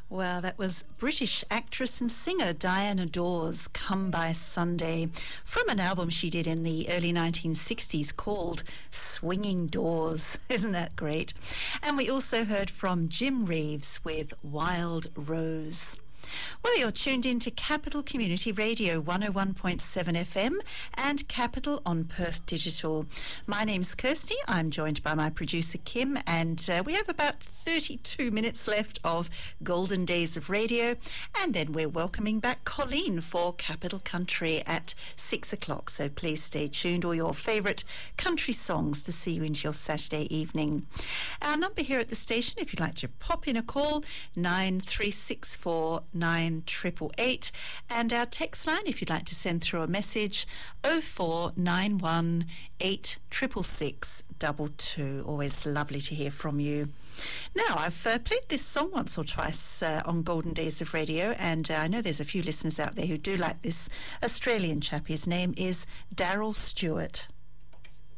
Well, that was British actress and singer Diana Dawes, Come By Sunday, from an album she did in the early 1960s called Swinging Doors. Isn't that great? And we also heard from Jim Reeves with Wild Rose. Well, you're tuned in to Capital Community Radio 101.7 FM and Capital on Perth Digital. My name's Kirsty. I'm joined by my producer Kim, and we have about 32 minutes left of Golden Days of Radio, and then we're welcoming back Colleen for Capital Country at 6 o'clock. So please stay tuned, all your favourite country songs to see you into your Saturday evening. Our number here at the station, if you'd like to pop in a call, 9364 9888, and our text line, if you'd like to send through a message, 0491 866 22. Always lovely to hear from you. Now, I've played this song once or twice on Golden Days of Radio, and I know there's a few listeners out there who do like this Australian chap. His name is Daryl Stewart.